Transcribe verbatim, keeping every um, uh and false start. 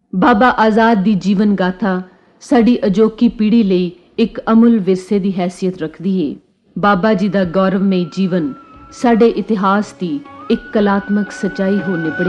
ਬਾਬਾ ਆਜ਼ਾਦ ਦੀ ਜੀਵਨ ਗਾਥਾ ਸਾਡੀ ਅਜੋਕੀ ਪੀੜ੍ਹੀ ਲਈ ਇੱਕ ਅਮੁੱਲ ਵਿਰਸੇ ਦੀ ਹੈਸੀਅਤ ਰੱਖਦੀ ਏ। ਬਾਬਾ ਜੀ ਦਾ ਗੌਰਵਮਈ ਜੀਵਨ ਸਾਡੇ ਇਤਿਹਾਸ ਦੀ ਇੱਕ ਕਲਾਤਮਕ ਸੱਚਾਈ ਹੋ ਨਿਬੜਿਆ।